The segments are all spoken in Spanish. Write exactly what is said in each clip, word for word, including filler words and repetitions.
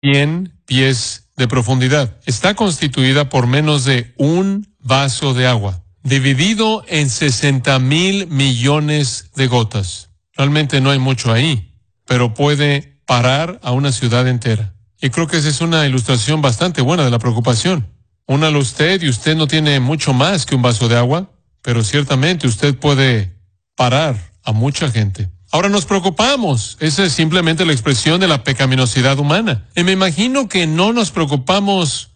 cien pies de profundidad. Está constituida por menos de un vaso de agua, dividido en sesenta mil millones de gotas. Realmente no hay mucho ahí, pero puede parar a una ciudad entera. Y creo que esa es una ilustración bastante buena de la preocupación. Únalo usted y usted no tiene mucho más que un vaso de agua, pero ciertamente usted puede parar a mucha gente. Ahora nos preocupamos. Esa es simplemente la expresión de la pecaminosidad humana. Y me imagino que no nos preocupamos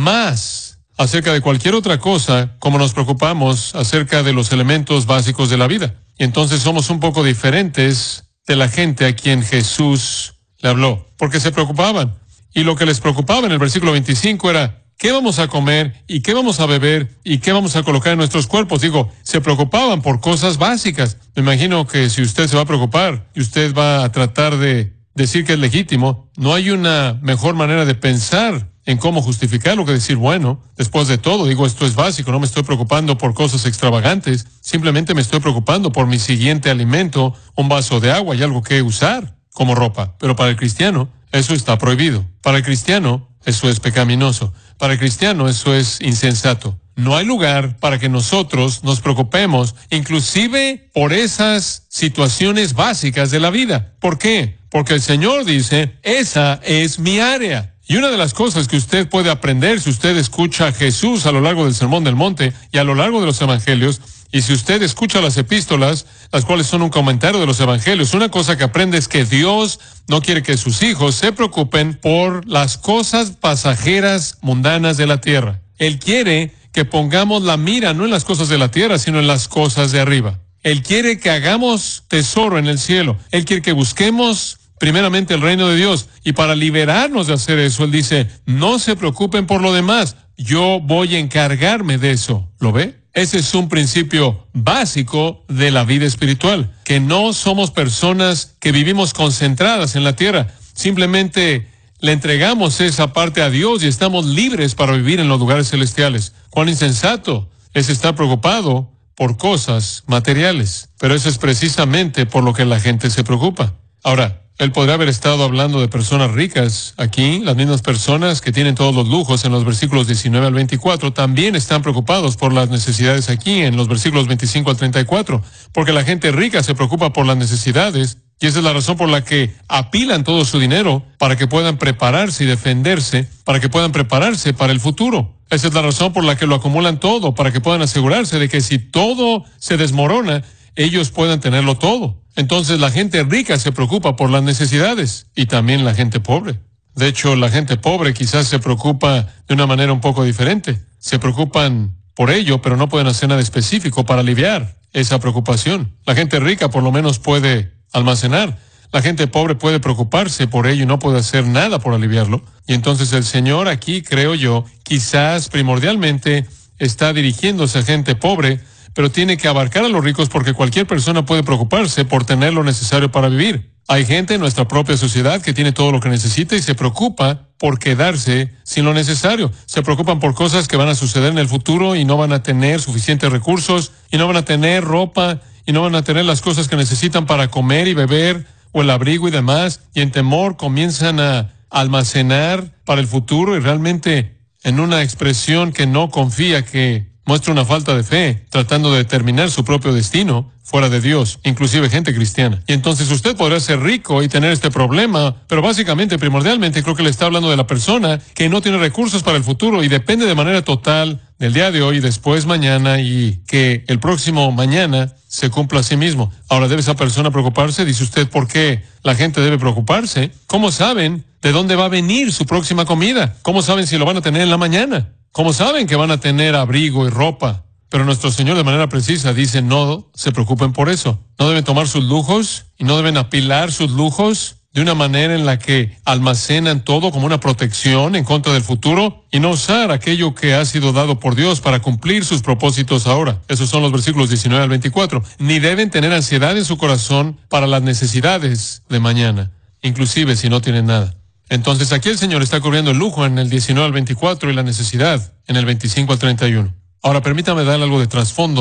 más acerca de cualquier otra cosa como nos preocupamos acerca de los elementos básicos de la vida. Y entonces somos un poco diferentes de la gente a quien Jesús le habló, porque se preocupaban. Y lo que les preocupaba en el versículo veinticinco era, ¿qué vamos a comer? ¿Y qué vamos a beber? ¿Y qué vamos a colocar en nuestros cuerpos? Digo, se preocupaban por cosas básicas. Me imagino que si usted se va a preocupar y usted va a tratar de decir que es legítimo, no hay una mejor manera de pensar en cómo justificarlo que decir, bueno, después de todo, digo, esto es básico, no me estoy preocupando por cosas extravagantes, simplemente me estoy preocupando por mi siguiente alimento, un vaso de agua y algo que usar como ropa. Pero para el cristiano, eso está prohibido. Para el cristiano, eso es pecaminoso. Para el cristiano eso es insensato. No hay lugar para que nosotros nos preocupemos, inclusive por esas situaciones básicas de la vida. ¿Por qué? Porque el Señor dice, esa es mi área. Y una de las cosas que usted puede aprender si usted escucha a Jesús a lo largo del Sermón del Monte y a lo largo de los Evangelios, y si usted escucha las epístolas, las cuales son un comentario de los Evangelios, una cosa que aprende es que Dios no quiere que sus hijos se preocupen por las cosas pasajeras mundanas de la tierra. Él quiere que pongamos la mira no en las cosas de la tierra, sino en las cosas de arriba. Él quiere que hagamos tesoro en el cielo. Él quiere que busquemos primeramente el reino de Dios. Y para liberarnos de hacer eso, Él dice, no se preocupen por lo demás. Yo voy a encargarme de eso. ¿Lo ve? Ese es un principio básico de la vida espiritual, que no somos personas que vivimos concentradas en la tierra. Simplemente le entregamos esa parte a Dios y estamos libres para vivir en los lugares celestiales. Cuán insensato es estar preocupado por cosas materiales, pero eso es precisamente por lo que la gente se preocupa. Ahora, él podría haber estado hablando de personas ricas aquí, las mismas personas que tienen todos los lujos en los versículos diecinueve al veinticuatro, también están preocupados por las necesidades aquí en los versículos veinticinco al treinta y cuatro, porque la gente rica se preocupa por las necesidades, y esa es la razón por la que apilan todo su dinero para que puedan prepararse y defenderse, para que puedan prepararse para el futuro. Esa es la razón por la que lo acumulan todo, para que puedan asegurarse de que si todo se desmorona, ellos puedan tenerlo todo. Entonces la gente rica se preocupa por las necesidades y también la gente pobre. De hecho, la gente pobre quizás se preocupa de una manera un poco diferente. Se preocupan por ello, pero no pueden hacer nada específico para aliviar esa preocupación. La gente rica por lo menos puede almacenar. La gente pobre puede preocuparse por ello y no puede hacer nada por aliviarlo. Y entonces el Señor aquí, creo yo, quizás primordialmente está dirigiéndose a gente pobre, pero tiene que abarcar a los ricos porque cualquier persona puede preocuparse por tener lo necesario para vivir. Hay gente en nuestra propia sociedad que tiene todo lo que necesita y se preocupa por quedarse sin lo necesario. Se preocupan por cosas que van a suceder en el futuro y no van a tener suficientes recursos y no van a tener ropa y no van a tener las cosas que necesitan para comer y beber o el abrigo y demás. Y en temor comienzan a almacenar para el futuro y realmente en una expresión que no confía, que muestra una falta de fe, tratando de determinar su propio destino fuera de Dios, inclusive gente cristiana. Y entonces usted podrá ser rico y tener este problema, pero básicamente, primordialmente, creo que le está hablando de la persona que no tiene recursos para el futuro y depende de manera total del día de hoy y después mañana y que el próximo mañana se cumpla a sí mismo. Ahora, ¿debe esa persona preocuparse? Dice usted, ¿por qué la gente debe preocuparse? ¿Cómo saben de dónde va a venir su próxima comida? ¿Cómo saben si lo van a tener en la mañana? ¿Cómo saben que van a tener abrigo y ropa? Pero nuestro Señor de manera precisa dice, no se preocupen por eso. No deben tomar sus lujos y no deben apilar sus lujos de una manera en la que almacenan todo como una protección en contra del futuro y no usar aquello que ha sido dado por Dios para cumplir sus propósitos ahora. Esos son los versículos diecinueve al veinticuatro. Ni deben tener ansiedad en su corazón para las necesidades de mañana, inclusive si no tienen nada. Entonces aquí el Señor está cubriendo el lujo en el diecinueve al veinticuatro y la necesidad en el veinticinco al treinta y uno. Ahora permítame darle algo de trasfondo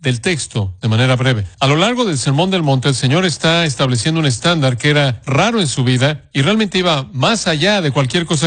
del texto de manera breve. A lo largo del Sermón del Monte, el Señor está estableciendo un estándar que era raro en su vida y realmente iba más allá de cualquier cosa